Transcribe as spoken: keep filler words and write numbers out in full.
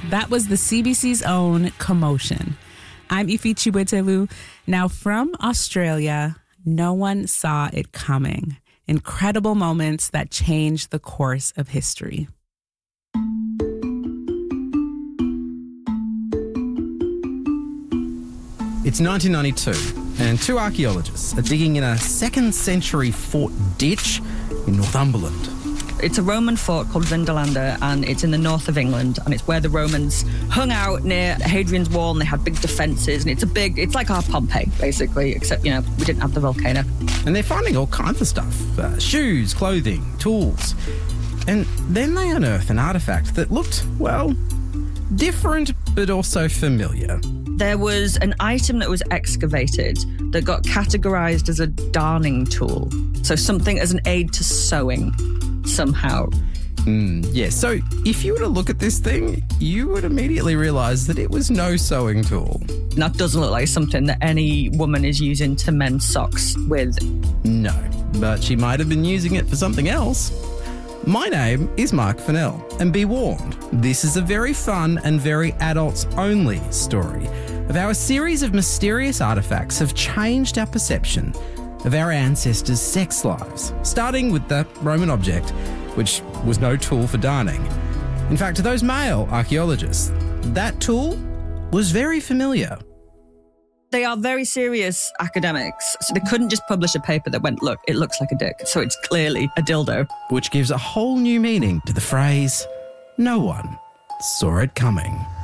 That was the C B C's own Commotion. I'm Ifi Chiwetelu. Now from Australia, no one saw it coming. Incredible moments that changed the course of history. It's nineteen ninety-two, and two archaeologists are digging in a second century fort ditch in Northumberland. It's a Roman fort called Vindolanda, and it's in the north of England, and it's where the Romans hung out near Hadrian's Wall, and they had big defences, and it's a big, it's like our Pompeii, basically, except, you know, we didn't have the volcano. And they're finding all kinds of stuff, uh, shoes, clothing, tools. And then they unearth an artefact that looked, well, different, but also familiar. There was an item that was excavated that got categorised as a darning tool, so something as an aid to sewing. Somehow. Mm, yeah, so if you were to look at this thing, you would immediately realise that it was no sewing tool. That doesn't look like something that any woman is using to mend socks with. No, but she might have been using it for something else. My name is Mark Fennell, and be warned, this is a very fun and very adults-only story of how a series of mysterious artefacts have changed our perception of our ancestors' sex lives, starting with the Roman object, which was no tool for darning. In fact, to those male archaeologists, that tool was very familiar. They are very serious academics, so they couldn't just publish a paper that went, look, it looks like a dick, so it's clearly a dildo. Which gives a whole new meaning to the phrase, no one saw it coming.